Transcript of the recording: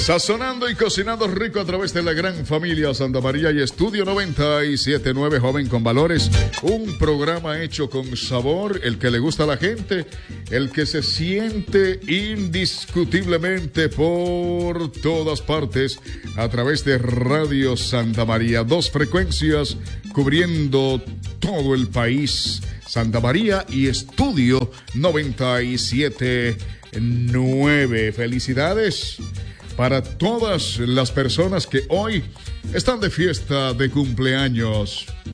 Sazonando y cocinando rico a través de la gran familia Santa María y Estudio 97.9, Joven con Valores. Un programa hecho con sabor, el que le gusta a la gente, el que se siente indiscutiblemente por todas partes a través de Radio Santa María. 2 frecuencias cubriendo todo el país. Santa María y Estudio 97.9. Felicidades para todas las personas que hoy están de fiesta de cumpleaños.